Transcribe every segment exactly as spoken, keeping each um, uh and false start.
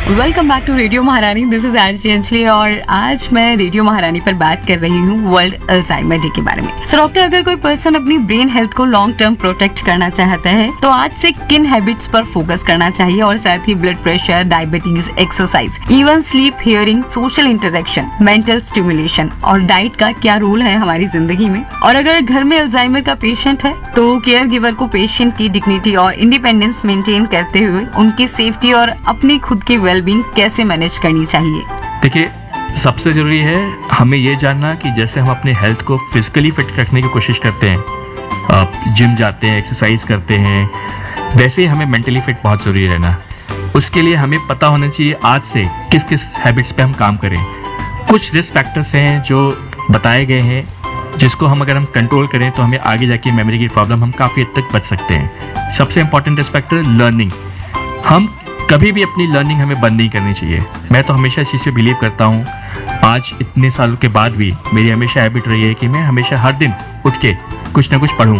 Welcome back to radio महारानी। This is RJ Anjali और आज मैं रेडियो महारानी पर बात कर रही हूँ वर्ल्ड अल्जाइमर डे के बारे में। सो डॉक्टर, अगर कोई पर्सन अपनी ब्रेन हेल्थ को लॉन्ग टर्म प्रोटेक्ट करना चाहता है तो आज से किन हैबिट्स पर फोकस करना चाहिए और साथ ही blood pressure, diabetes, exercise, even sleep, hearing, social interaction, mental stimulation और डाइट का क्या रोल है हमारी जिंदगी में। और अगर घर में अल्जाइमर का पेशेंट है तो केयर गिवर को पेशेंट की डिग्निटी और इंडिपेंडेंस मेंटेन करते हुए उनकी सेफ्टी और अपनी खुद की वेलबींग कैसे मैनेज करनी चाहिए। देखिए, सबसे जरूरी है हमें ये जानना कि जैसे हम अपने हेल्थ को फिजिकली फिट रखने की कोशिश करते हैं, आप जिम जाते हैं, एक्सरसाइज करते हैं, वैसे ही हमें मेंटली फिट बहुत जरूरी रहना। उसके लिए हमें पता होना चाहिए आज से किस किस हैबिट्स पे हम काम करें। कुछ रिस्क फैक्टर्स हैं जो बताए गए हैं जिसको हम अगर हम कंट्रोल करें तो हमें आगे जाके मेमोरी की प्रॉब्लम हम काफ़ी हद तक बच सकते हैं। सबसे इंपॉर्टेंट रिस्क फैक्टर लर्निंग। हम कभी भी अपनी लर्निंग हमें बंद नहीं करनी चाहिए। मैं तो हमेशा इस चीज़ पे बिलीव करता हूँ। आज इतने सालों के बाद भी मेरी हमेशा हैबिट रही है कि मैं हमेशा हर दिन उठ के कुछ ना कुछ पढूं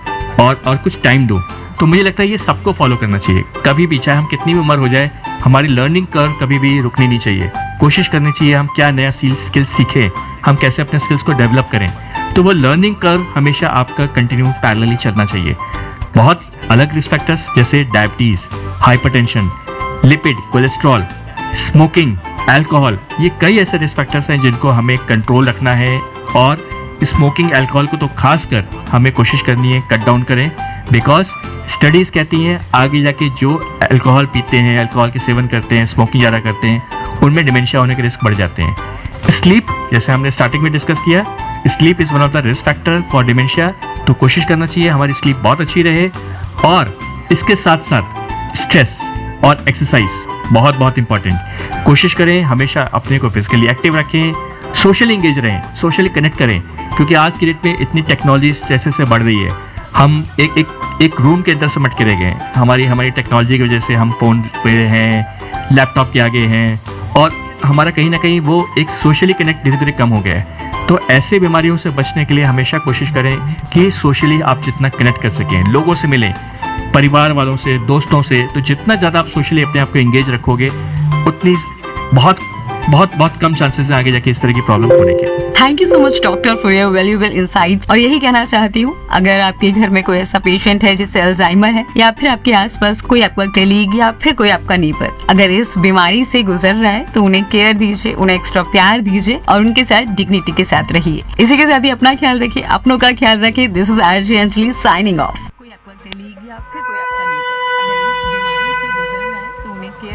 और और कुछ टाइम दूं। तो मुझे लगता है ये सबको फॉलो करना चाहिए। कभी भी, चाहे हम कितनी भी उम्र हो जाए, हमारी लर्निंग कर्व कभी भी रुकनी नहीं चाहिए। कोशिश करनी चाहिए हम क्या नया स्किल्स सीखें, हम कैसे अपने स्किल्स को डेवलप करें। तो वो लर्निंग कर्व हमेशा आपका कंटिन्यू पैरेलली चलना चाहिए। बहुत अलग रिस्क फैक्टर्स जैसे diabetes, hypertension, lipid, cholesterol, smoking, alcohol, ये कई ऐसे रिस्क फैक्टर्स हैं जिनको हमें कंट्रोल रखना है। और स्मोकिंग, अल्कोहल को तो खासकर हमें कोशिश करनी है कट डाउन करें। बिकॉज स्टडीज़ कहती हैं आगे जाके जो अल्कोहल पीते हैं, अल्कोहल के सेवन करते हैं, स्मोकिंग ज़्यादा करते हैं, उनमें डिमेंशिया होने के रिस्क बढ़ जाते हैं। स्लीप, जैसे हमने स्टार्टिंग में डिस्कस किया, sleep is one of the risk factor for dementia. तो कोशिश करना चाहिए हमारी स्लीप बहुत अच्छी रहे। और इसके साथ साथ स्ट्रेस और एक्सरसाइज बहुत बहुत इंपॉर्टेंट। कोशिश करें हमेशा अपने को फिजिकली एक्टिव रखें, सोशली इंगेज रहें, सोशली कनेक्ट करें। क्योंकि आज की डेट में इतनी टेक्नोलॉजी जैसे से बढ़ रही है, हम एक एक एक रूम के अंदर समट के रह गए हैं। हमारी हमारी टेक्नोलॉजी की वजह से हम फ़ोन पे हैं, लैपटॉप के आगे हैं और हमारा कहीं ना कहीं वो एक सोशली कनेक्ट धीरे धीरे कम हो गया है। तो ऐसे बीमारियों से बचने के लिए हमेशा कोशिश करें कि सोशली आप जितना कनेक्ट कर सकें, लोगों से मिलें, परिवार वालों से, दोस्तों से। तो जितना ज़्यादा आप सोशली अपने आप को एंगेज रखोगे उतनी बहुत बहुत बहुत कम चांसेस हैं आगे जाके इस तरह की प्रॉब्लम होने के। Thank you so much doctor for your valuable insights. और यही कहना चाहती हूँ, अगर आपके घर में कोई ऐसा पेशेंट है जिससे अल्जाइमर है या फिर आपके आसपास कोई आपका कलीग या फिर कोई आपका नेबर अगर इस बीमारी से गुजर रहा है तो उन्हें केयर दीजिए, उन्हें एक्स्ट्रा प्यार दीजिए और उनके साथ डिग्निटी के साथ रहिए। इसी के साथ ही अपना ख्याल रखिए, अपनों का ख्याल रखिए। This is RJ Anjali signing off.